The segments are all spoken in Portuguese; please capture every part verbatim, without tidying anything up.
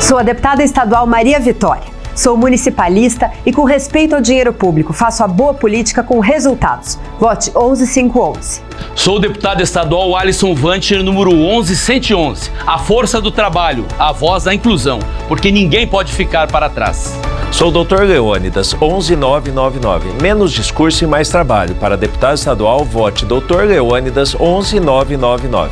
Sou a deputada estadual Maria Vitória. Sou municipalista e, com respeito ao dinheiro público, faço a boa política com resultados. Vote onze cinco onze. Sou o deputado estadual Alisson Vancher, número onze cento e onze. A força do trabalho, a voz da inclusão, porque ninguém pode ficar para trás. Sou o doutor Leônidas, onze nove nove nove. Menos discurso e mais trabalho. Para deputado estadual, vote doutor Leônidas, onze nove nove nove.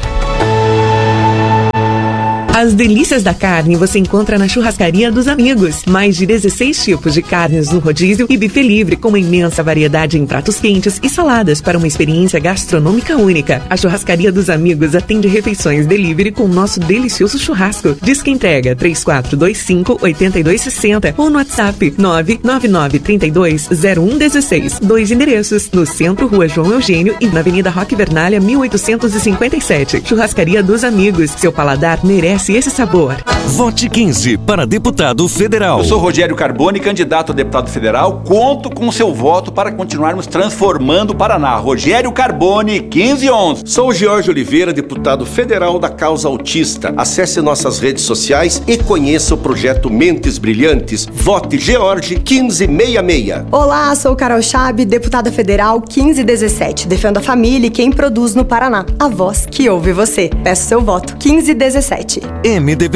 As delícias da carne você encontra na Churrascaria dos Amigos. Mais de dezesseis tipos de carnes no rodízio e buffet livre, com uma imensa variedade em pratos quentes e saladas para uma experiência gastronômica única. A Churrascaria dos Amigos atende refeições delivery com o nosso delicioso churrasco. Disque entrega três quatro dois cinco, oito dois seis zero ou no WhatsApp nove nove nove, três dois zero um um seis. Dois endereços, no centro, Rua João Eugênio, e na Avenida Roque Vernalha, mil oitocentos e cinquenta e sete. Churrascaria dos Amigos. Seu paladar merece esse sabor. Vote quinze para deputado federal. Eu sou Rogério Carboni, candidato a deputado federal. Conto com seu voto para continuarmos transformando o Paraná. Rogério Carboni, quinze onze. Sou George Oliveira, deputado federal da causa autista. Acesse nossas redes sociais e conheça o projeto Mentes Brilhantes. Vote George quinze sessenta e seis. Olá, sou Carol Chabe, deputada federal quinze dezessete. Defendo a família e quem produz no Paraná. A voz que ouve você. Peço seu voto. quinze dezessete. M D B